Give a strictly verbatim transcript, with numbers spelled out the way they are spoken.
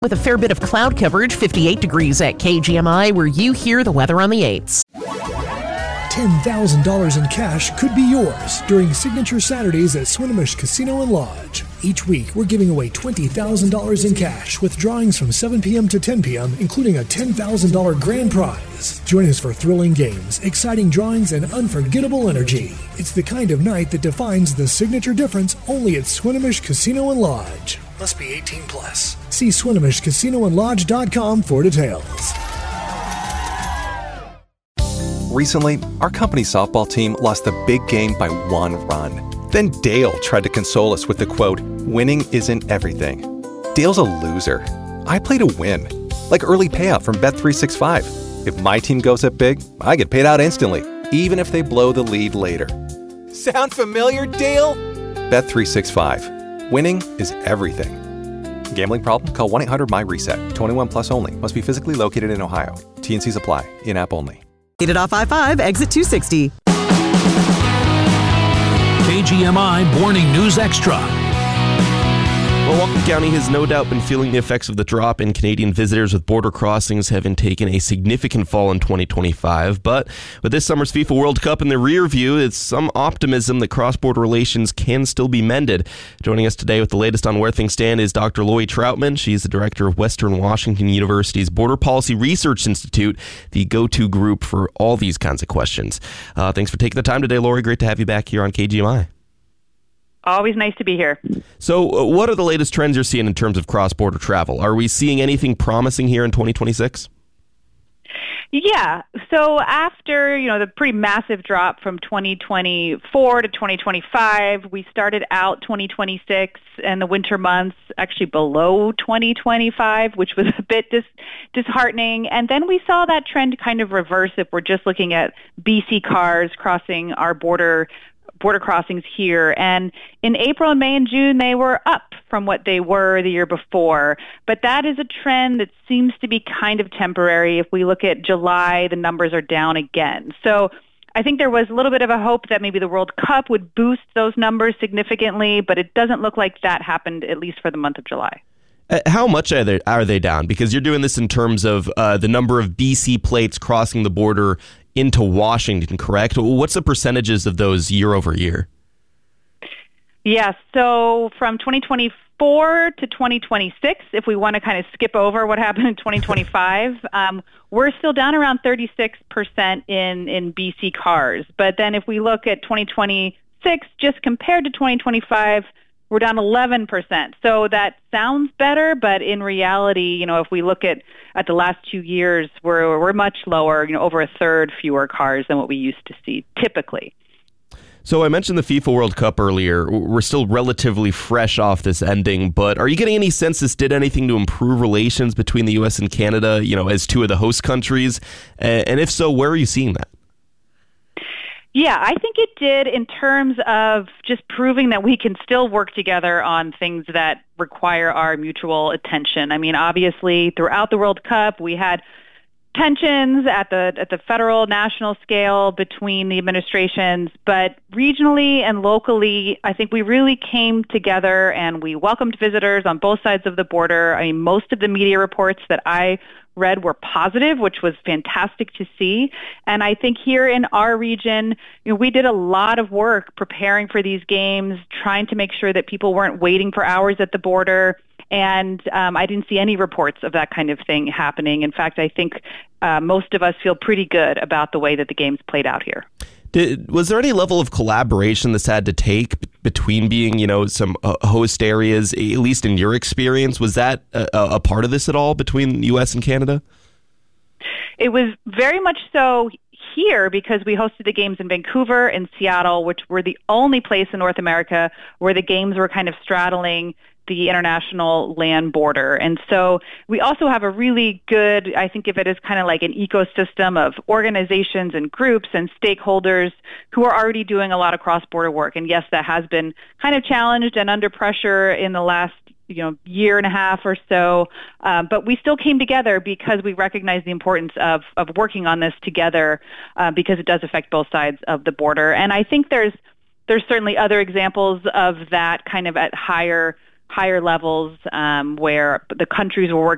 With a fair bit of cloud coverage, fifty-eight degrees at K G M I, where you hear the weather on the eights. ten thousand dollars in cash could be yours during Signature Saturdays at Swinomish Casino and Lodge. Each week, we're giving away twenty thousand dollars in cash with drawings from seven p.m. to ten p.m., including a ten thousand dollars grand prize. Join us for thrilling games, exciting drawings, and unforgettable energy. It's the kind of night that defines the signature difference only at Swinomish Casino and Lodge. Must be eighteen plus. See Swinomish Casino and Lodge dot com for details. Recently, our company softball team lost the big game by one run. Then Dale tried to console us with the quote, "Winning isn't everything." Dale's a loser. I play to win. Like early payout from Bet three sixty-five. If my team goes up big, I get paid out instantly, even if they blow the lead later. Sound familiar, Dale? Bet three sixty-five. Winning is everything. Gambling problem? Call one eight hundred M Y reset. twenty-one plus only. Must be physically located in Ohio. T N Cs apply. In-app only. Rated off I five, exit two sixty. K G M I Morning News Extra. Well, Whatcom County has no doubt been feeling the effects of the drop in Canadian visitors, with border crossings having taken a significant fall in twenty twenty-five. But with this summer's FIFA World Cup in the rear view, it's some optimism that cross-border relations can still be mended. Joining us today with the latest on where things stand is Doctor Lori Troutman. She's the director of Western Washington University's Border Policy Research Institute, the go-to group for all these kinds of questions. Uh, thanks for taking the time today, Lori. Great to have you back here on K G M I. Always nice to be here. So uh, what are the latest trends you're seeing in terms of cross-border travel? Are we seeing anything promising here in twenty twenty-six? Yeah. So after, you know, the pretty massive drop from twenty twenty-four to twenty twenty-five, we started out twenty twenty-six and the winter months actually below twenty twenty-five, which was a bit dis- disheartening. And then we saw that trend kind of reverse if we're just looking at B C cars crossing our border border crossings here. And in April, May, and June, they were up from what they were the year before. But that is a trend that seems to be kind of temporary. If we look at July, the numbers are down again. So I think there was a little bit of a hope that maybe the World Cup would boost those numbers significantly, but it doesn't look like that happened, at least for the month of July. Uh, how much are they, are they down? Because you're doing this in terms of uh, the number of B C plates crossing the border into Washington, correct? What's the percentages of those year over year? Yeah, so from twenty twenty-four to twenty twenty-six, if we want to kind of skip over what happened in twenty twenty-five, um, we're still down around thirty-six percent in, in B C cars. But then if we look at twenty twenty-six, just compared to twenty twenty-five, we're down eleven percent. So that sounds better, but in reality, you know, if we look at, at the last two years, we're we're much lower, you know, over a third fewer cars than what we used to see typically. So I mentioned the FIFA World Cup earlier. We're still relatively fresh off this ending, but are you getting any sense this did anything to improve relations between the U S and Canada, you know, as two of the host countries? And if so, where are you seeing that? Yeah, I think it did in terms of just proving that we can still work together on things that require our mutual attention. I mean, obviously, throughout the World Cup, we had tensions at the at the federal, national scale between the administrations, but regionally and locally, I think we really came together and we welcomed visitors on both sides of the border. I mean, most of the media reports that I read were positive, which was fantastic to see. And I think here in our region, you know, we did a lot of work preparing for these games, trying to make sure that people weren't waiting for hours at the border. And um, I didn't see any reports of that kind of thing happening. In fact, I think uh, most of us feel pretty good about the way that the games played out here. Did, was there any level of collaboration this had to take b- between being, you know, some uh, host areas, at least in your experience? Was that a, a part of this at all between U S and Canada? It was very much so here because we hosted the games in Vancouver and Seattle, which were the only place in North America where the games were kind of straddling the international land border. And so we also have a really good, I think of it as kind of like an ecosystem of organizations and groups and stakeholders who are already doing a lot of cross-border work. And yes, that has been kind of challenged and under pressure in the last you know, year and a half or so. Um, but we still came together because we recognize the importance of, of working on this together uh, because it does affect both sides of the border. And I think there's there's certainly other examples of that kind of at higher higher levels um, where the countries were working